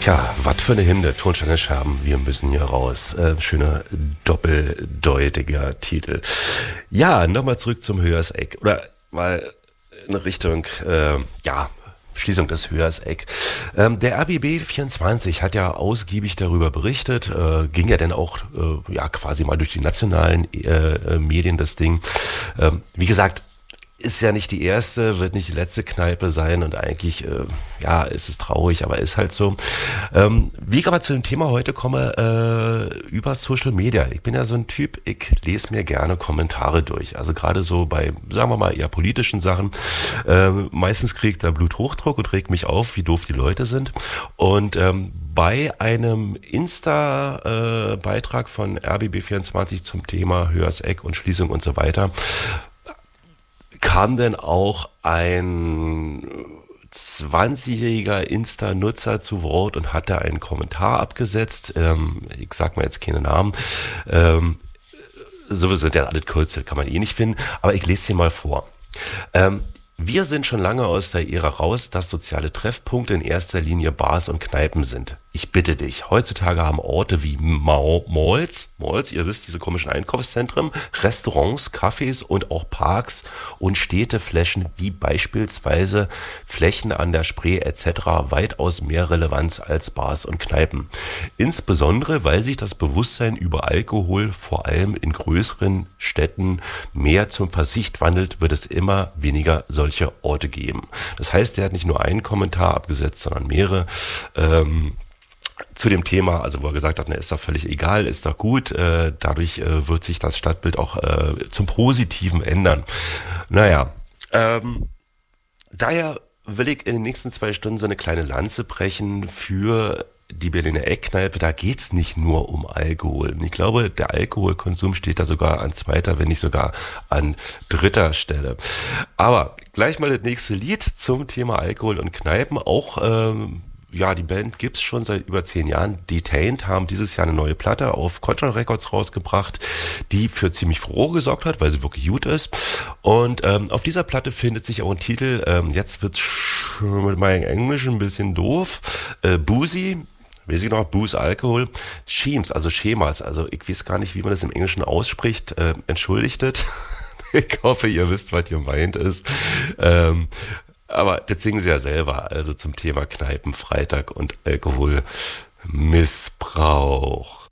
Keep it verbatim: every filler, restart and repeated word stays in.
Tja, was für eine Hinde, Tonsteine Scherben, wir müssen hier raus. Äh, schöner doppeldeutiger Titel. Ja, nochmal zurück zum Höherseck. Oder mal in Richtung, äh, ja, Schließung des Höherseck. Ähm, der R B B vierundzwanzig hat ja ausgiebig darüber berichtet, äh, ging ja dann auch äh, ja quasi mal durch die nationalen äh, Medien das Ding. Ähm, wie gesagt, ist ja nicht die erste, wird nicht die letzte Kneipe sein und eigentlich, äh, ja, ist es traurig, aber ist halt so. Ähm, wie ich aber zu dem Thema heute komme, äh, über Social Media. Ich bin ja so ein Typ, ich lese mir gerne Kommentare durch. Also gerade so bei, sagen wir mal, eher politischen Sachen. Äh, meistens kriege ich da Bluthochdruck und regt mich auf, wie doof die Leute sind. Und ähm, bei einem Insta-Beitrag äh, von R B B vierundzwanzig zum Thema Höherseck und Schließung und so weiter, kam denn auch ein zwanzigjähriger Insta-Nutzer zu Wort und hat da einen Kommentar abgesetzt. Ähm, ich sag mal jetzt keine Namen. Ähm, sowieso sind ja alle Kürzel, kann man eh nicht finden. Aber ich lese dir mal vor. Ähm, Wir sind schon lange aus der Ära raus, dass soziale Treffpunkte in erster Linie Bars und Kneipen sind. Ich bitte dich, heutzutage haben Orte wie Mau- Malls, Malls, ihr wisst, diese komischen Einkaufszentren, Restaurants, Cafés und auch Parks und Städteflächen wie beispielsweise Flächen an der Spree et cetera weitaus mehr Relevanz als Bars und Kneipen. Insbesondere, weil sich das Bewusstsein über Alkohol vor allem in größeren Städten mehr zum Verzicht wandelt, wird es immer weniger solche Orte geben. Das heißt, er hat nicht nur einen Kommentar abgesetzt, sondern mehrere. Ähm, zu dem Thema, also wo er gesagt hat, ne, ist doch völlig egal, ist doch gut, äh, dadurch äh, wird sich das Stadtbild auch äh, zum Positiven ändern. Naja, ähm, daher will ich in den nächsten zwei Stunden so eine kleine Lanze brechen für die Berliner Eckkneipe. Da geht's nicht nur um Alkohol. Und ich glaube, der Alkoholkonsum steht da sogar an zweiter, wenn nicht sogar an dritter Stelle. Aber gleich mal das nächste Lied zum Thema Alkohol und Kneipen. Auch ähm, ja, die Band gibt's schon seit über zehn Jahren. Detained haben dieses Jahr eine neue Platte auf Control Records rausgebracht, die für ziemlich Furore gesorgt hat, weil sie wirklich gut ist. Und ähm, auf dieser Platte findet sich auch ein Titel, ähm, jetzt wird's schon mit meinem Englisch ein bisschen doof, äh, Boozy, weiß ich noch, Booze, Alkohol, Schemes, also Schemas, also ich weiß gar nicht, wie man das im Englischen ausspricht, äh, entschuldigt es. Ich hoffe, ihr wisst, was gemeint ist. Ähm, Aber das singen sie ja selber, also zum Thema Kneipen, Freitag und Alkoholmissbrauch.